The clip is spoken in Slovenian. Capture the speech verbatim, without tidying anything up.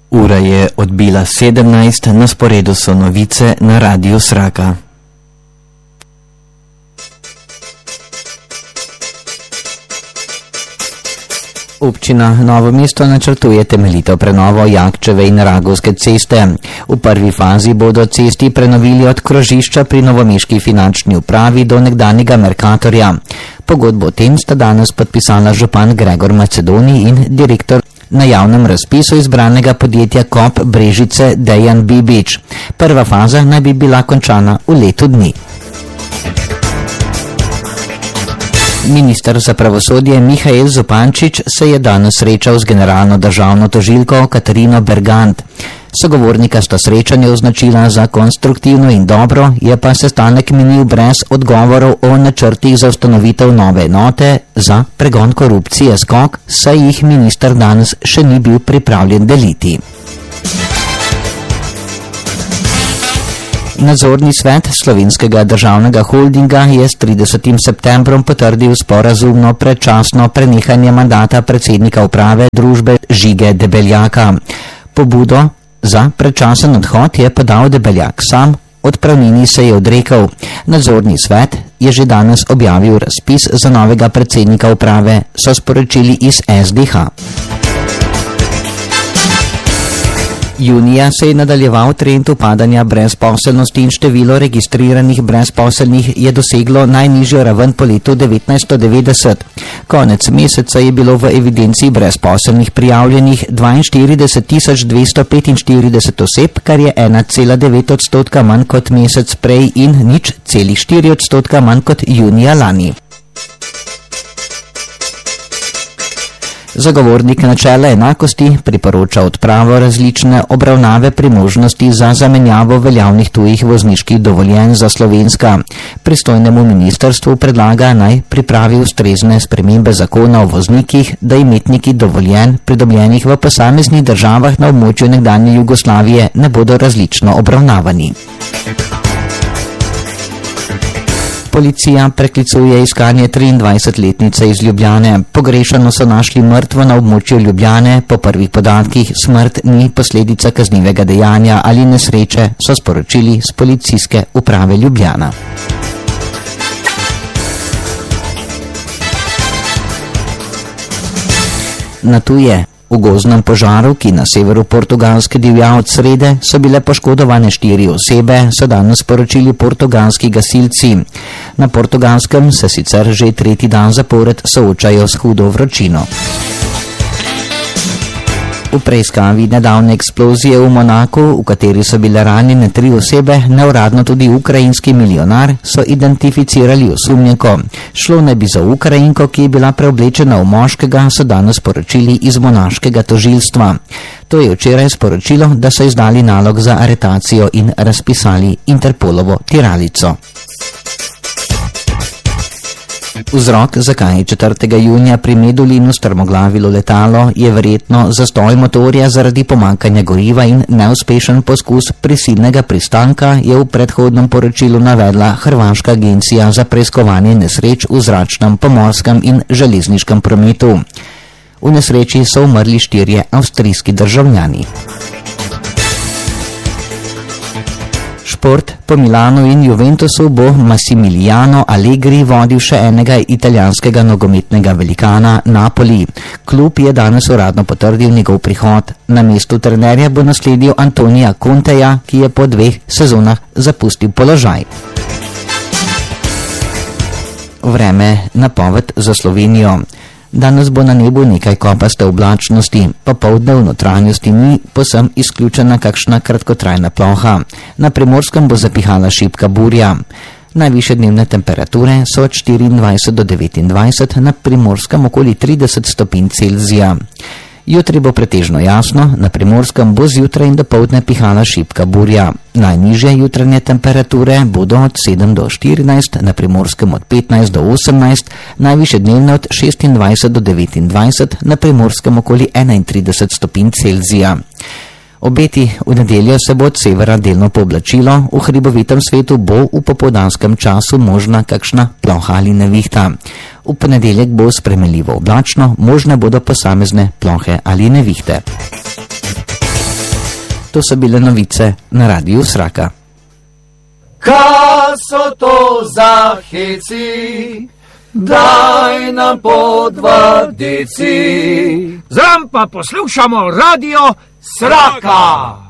Ura je odbila sedemnajst, na sporedu so novice na Radiu Sraka. Občina Novo mesto načrtuje temeljito prenovo Jakčeve in Ragovske ceste. V prvi fazi bodo cesti prenovili od krožišča pri novomeški finančni upravi do nekdanjega Merkatorja. Pogodbo o tem sta danes podpisala župan Gregor Macedoni in direktor na javnem razpisu izbranega podjetja Kop Brežice Dejan Bibič. Prva faza naj bi bila končana v letu dni. Minister za pravosodje Mihael Zupančič se je danes srečal z generalno državno tožilko Katarino Bergant. Sogovornika sta srečanje označila za konstruktivno in dobro, je pa sestanek minil brez odgovorov o načrtih za ustanovitev nove enote za pregon korupcije Skok, saj jih minister danes še ni bil pripravljen deliti. Nadzorni svet Slovenskega državnega holdinga je s tridesetim septembrom potrdil sporazumno predčasno prenehanje mandata predsednika uprave družbe Žige Debeljaka. Pobudo za predčasen odhod je podal Debeljak sam, odpravnini se je odrekel. Nadzorni svet je že danes objavil razpis za novega predsednika uprave, so sporočili iz S D H. Junija se je nadaljeval trend upadanja brezposelnosti in število registriranih brezposelnih je doseglo najnižjo raven po letu devetnajststo devetdeset. Konec meseca je bilo v evidenci brezposelnih prijavljenih dvainštirideset tisoč dvesto petinštirideset oseb, kar je ena cela devet odstotka manj kot mesec prej in nič celih štiri odstotka manj kot junija lani. Zagovornik načela enakosti priporoča odpravo različne obravnave pri možnosti za zamenjavo veljavnih tujih vozniških dovoljenj za slovenska. Pristojnemu ministrstvu predlaga naj pripravi ustrezne spremembe zakona o voznikih, da imetniki dovoljenj, pridobljenih v posameznih državah na območju nekdanje Jugoslavije, ne bodo različno obravnavani. Policija preklicuje iskanje triindvajsetletnice iz Ljubljane. Pogrešano so našli mrtvo na območju Ljubljane. Po prvih podatkih smrt ni posledica kaznivega dejanja ali nesreče, so sporočili z policijske uprave Ljubljana. Na tuje. V gozdnem požaru, ki na severu Portugalske divja od srede, so bile poškodovane štiri osebe, so danes sporočili portugalski gasilci. Na Portugalskem se sicer že tretji dan zapored soočajo s hudo vročino. V preiskavi nedavne eksplozije v Monaku, v kateri so bile ranjene tri osebe, neuradno tudi ukrajinski milijonar, so identificirali osumljenko. Šlo naj bi za Ukrajinko, ki je bila preoblečena v moškega, so danes sporočili iz monaškega tožilstva. To je včeraj sporočilo, da so izdali nalog za aretacijo in razpisali Interpolovo tiralico. Vzrok, zakaj je četrtega junija pri Medulinu strmoglavilo letalo, je verjetno zastoj motorja zaradi pomanjkanja goriva in neuspešen poskus prisilnega pristanka, je v predhodnem poročilu navedla hrvaška agencija za preiskovanje nesreč v zračnem, pomorskem in železniškem prometu. V nesreči so umrli štirje avstrijski državljani. Šport. Po Milanu in Juventusu bo Massimiliano Allegri vodil še enega italijanskega nogometnega velikana Napoli. Klub je danes uradno potrdil njegov prihod. Na mestu trenerja bo nasledil Antonija Conteja, ki je po dveh sezonah zapustil položaj. Vreme, napoved za Slovenijo. Danes bo na nebu nekaj kopaste oblačnosti, popoldne v notranjosti ni posem izključena kakšna kratkotrajna ploha. Na Primorskem bo zapihala šibka burja. Najvišje dnevne temperature so od štiriindvajset do devetindvajset, na Primorskem okoli trideset stopinj Celzija. Jutri bo pretežno jasno, na Primorskem bo zjutraj in dopoldne pihala šibka burja. Najnižje jutranje temperature bodo od sedem do štirinajst, na Primorskem od petnajst do osemnajst, najvišje dnevne od šestindvajset do devetindvajset, na Primorskem okoli enaintrideset stopinj Celzija. Obeti v nedeljo se bo od severa delno pooblačilo, v hribovitem svetu bo v popoldanskem času možna kakšna ploha ali nevihta. V ponedeljek bo spremenljivo oblačno, možne bodo posamezne plohe ali nevihte. To so bile novice na Radiu Sraka. Kaj so to za heci? Daj nam po dva deci. Zram pa poslušamo Radio Sraka.